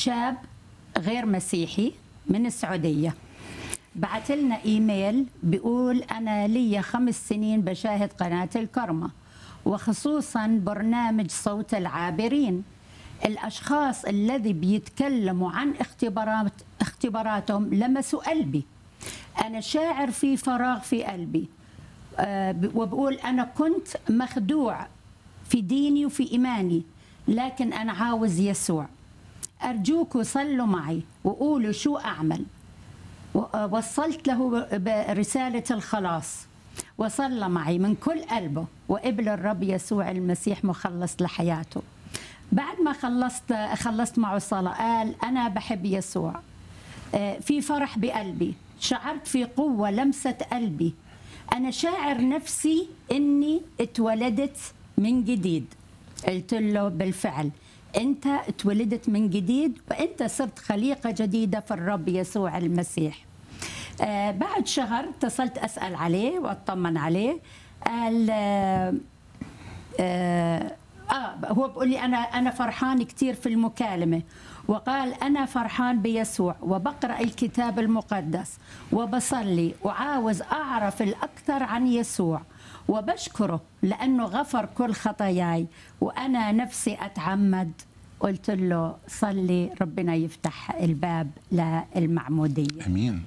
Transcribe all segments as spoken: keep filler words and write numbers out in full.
شاب غير مسيحي من السعودية بعت لنا إيميل بيقول أنا لي خمس سنين بشاهد قناة الكرمة، وخصوصا برنامج صوت العابرين. الأشخاص الذي بيتكلموا عن اختبارات اختباراتهم لمسوا قلبي. أنا شاعر في فراغ في قلبي، أه وبقول أنا كنت مخدوع في ديني وفي إيماني، لكن أنا عاوز يسوع. أرجوكوا صلوا معي وقولوا شو أعمل. وصلت له برسالة الخلاص، وصلى معي من كل قلبه وقبل الرب يسوع المسيح مخلص لحياته. بعد ما خلصت خلصت معه صلاة قال أنا بحب يسوع، في فرح بقلبي، شعرت في قوة لمست قلبي، أنا شاعر نفسي إني اتولدت من جديد. قلت له بالفعل أنت اتولدت من جديد، وأنت صرت خليقة جديدة في الرب يسوع المسيح. آه بعد شهر اتصلت أسأل عليه وأطمن عليه. قال آه آه آه هو بيقول لي أنا أنا فرحان كتير في المكالمة، وقال أنا فرحان بيسوع وبقرأ الكتاب المقدس وبصلي وعاوز أعرف الأكثر عن يسوع، وبشكره لأنه غفر كل خطاياي وأنا نفسي أتعمد. قلت له صلي ربنا يفتح الباب للمعمودية. أمين.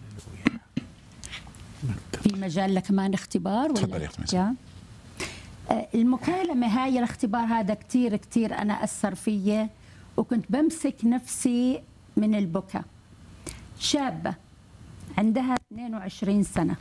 في مجال لكمان اختبار ولا؟ تفضل يا المكالمة هاي الاختبار هذا كتير كتير أنا أثر فيي، وكنت بمسك نفسي من البكاء. شابة عندها اثنين وعشرين سنة،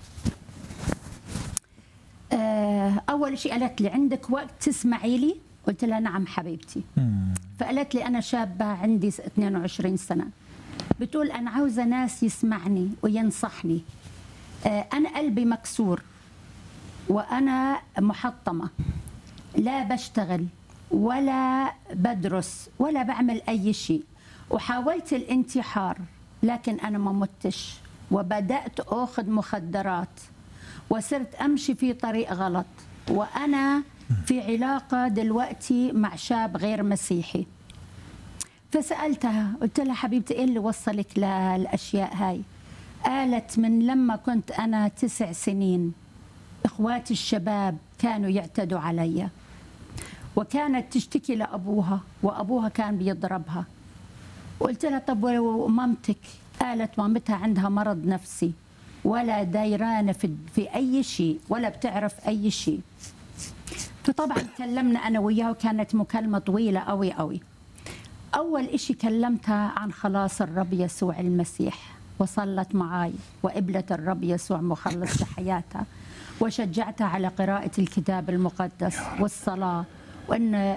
أول شيء قالت لي عندك وقت تسمعي لي؟ قلت لها نعم حبيبتي. فقالت لي أنا شابة عندي اثنين وعشرين سنة، بتقول أنا عاوزة ناس يسمعني وينصحني. أنا قلبي مكسور وأنا محطمة، لا بشتغل ولا بدرس ولا بعمل أي شيء، وحاولت الانتحار لكن أنا ما متش، وبدأت أخذ مخدرات وصرت أمشي في طريق غلط، وأنا في علاقة دلوقتي مع شاب غير مسيحي. فسألتها قلت لها حبيبتي إيه اللي وصلك للأشياء هاي؟ قالت من لما كنت أنا تسع سنين إخواتي الشباب كانوا يعتدوا علي، وكانت تشتكي لأبوها وأبوها كان بيضربها. قلت لها طب ومامتك؟ قالت مامتها عندها مرض نفسي ولا دايرانة في, في أي شيء ولا بتعرف أي شيء. فطبعا كلمنا أنا وياها وكانت مكالمة طويلة قوي قوي. أول إشي كلمتها عن خلاص الرب يسوع المسيح، وصلت معاي وقبلت الرب يسوع مخلص لحياتها، وشجعتها على قراءة الكتاب المقدس والصلاة، وأن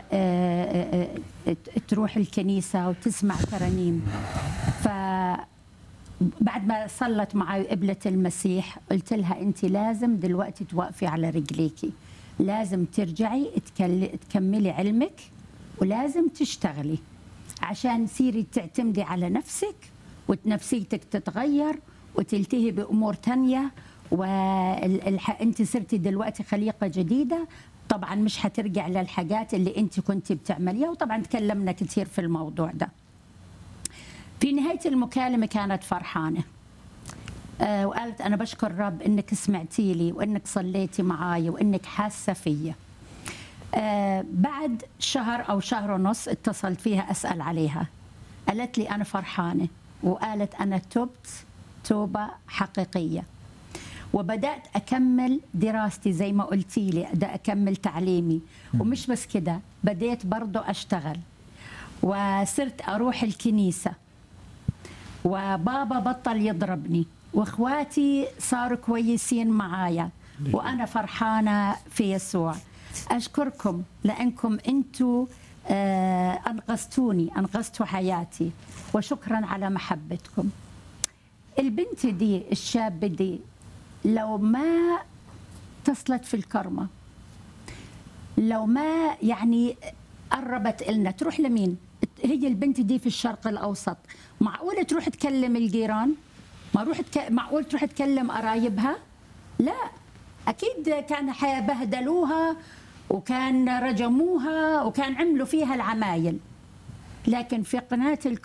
تروح الكنيسة وتسمع ترانيم. فبعد ما صلت معي وقبلت المسيح قلت لها أنت لازم دلوقتي توقفي على رجليكي، لازم ترجعي تكملي علمك، ولازم تشتغلي عشان تصيري تعتمدي على نفسك ونفسيتك تتغير وتلتهي بأمور تانية، وانت صرتي دلوقتي خليقة جديدة. طبعا مش هترجع للحاجات اللي انت كنت بتعمليها، وطبعا تكلمنا كثير في الموضوع ده. في نهاية المكالمة كانت فرحانة، آه وقالت أنا بشكر الرب إنك سمعتي لي وإنك صليتي معاي وإنك حاسة فيا. آه بعد شهر أو شهر ونص اتصلت فيها أسأل عليها، قالت لي أنا فرحانة، وقالت أنا تبت توبة حقيقية، وبدأت أكمل دراستي زي ما قلتي لي، بدأ أكمل تعليمي، ومش بس كده بديت برضو أشتغل، وصرت أروح الكنيسة، وبابا بطل يضربني، واخواتي صاروا كويسين معايا، وأنا فرحانة في يسوع. أشكركم لأنكم أنتوا آه أنقذتوني، أنقذتوا حياتي، وشكرا على محبتكم. البنت دي الشابة دي لو ما اتصلت في الكرمة، لو ما يعني قربت إلنا، تروح لمين؟ هي البنت دي في الشرق الأوسط، معقولة تروح تكلم الجيران؟ ما روح تك... معقول تروح تكلم قرايبها؟ لا، أكيد كان حيبهدلوها وكان رجموها وكان عملوا فيها العمايل. لكن في قناة